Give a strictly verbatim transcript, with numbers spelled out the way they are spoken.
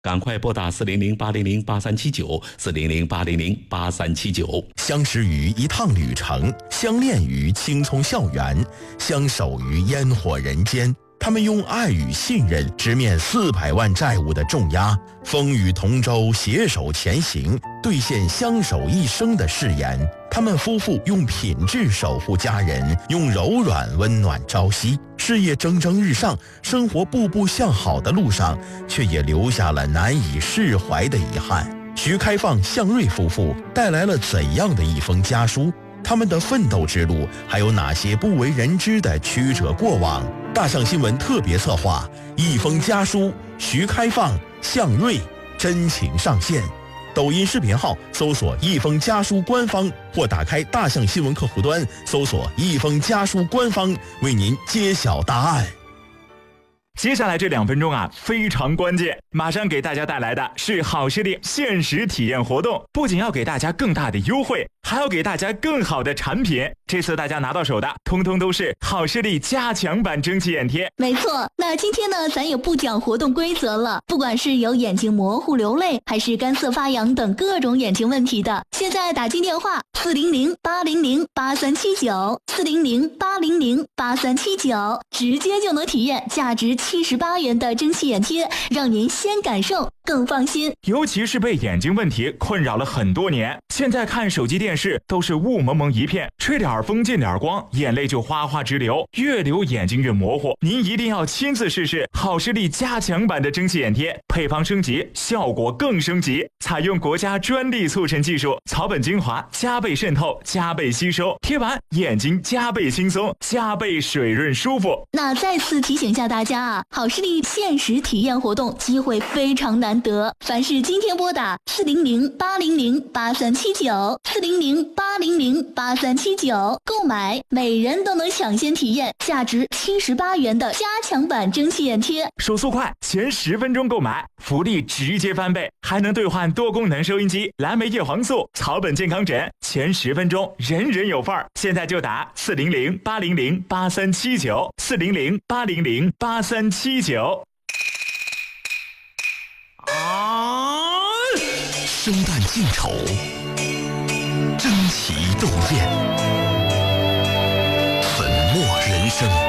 赶快拨打四零零八零零八三七九，四零零八零零八三七九。 相识于一趟旅程，相恋于青葱校园，相守于烟火人间。他们用爱与信任直面四百万债务的重压，风雨同舟，携手前行，兑现相守一生的誓言。他们夫妇用品质守护家人，用柔软温暖朝夕。事业蒸蒸日上，生活步步向好的路上，却也留下了难以释怀的遗憾。徐开放、向瑞夫妇带来了怎样的一封家书？他们的奋斗之路还有哪些不为人知的曲折过往？大象新闻特别策划一封家书，徐开放、向瑞真情上线。抖音视频号搜索一封家书官方，或打开大象新闻客户端搜索一封家书官方，为您揭晓答案。 接下来这两分钟啊，非常关键，马上给大家带来的是好视力限时体验活动，不仅要给大家更大的优惠，还要给大家更好的产品。这次大家拿到手的通通都是好视力加强版蒸汽眼贴。 没错，那今天呢，咱也不讲活动规则了，不管是有眼睛模糊流泪，还是干涩发痒等各种眼睛问题的，现在打进电话四零零八零零八三七九，四零零八零零八三七九，直接就能体验价值七十八元的蒸汽眼贴，让您先感受更放心。 尤其是被眼睛问题困扰了很多年，现在看手机电视都是雾蒙蒙一片，吹点风进点光，眼泪就哗哗直流，越流眼睛越模糊。您一定要亲自试试好视力加强版的蒸汽眼贴，配方升级，效果更升级，采用国家专利促成技术，草本精华加倍渗透，加倍吸收，贴完眼睛加倍轻松，加倍水润舒服。 那再次提醒一下大家啊，好视力限时体验活动机会非常难得，凡是今天拨打四零零八零零八三七九，四零零八零零八三七九购买，每人都能抢先体验价值七十八元的加强版蒸汽眼贴。 手速快，前十分钟购买，福利直接翻倍，还能兑换多功能收音机、蓝莓叶黄素、草本健康枕，前十分钟人人有份儿。现在就打四零零八零零八三七九，四零零八零零八三七九。 啊！生旦净丑，争奇斗艳，粉墨人生。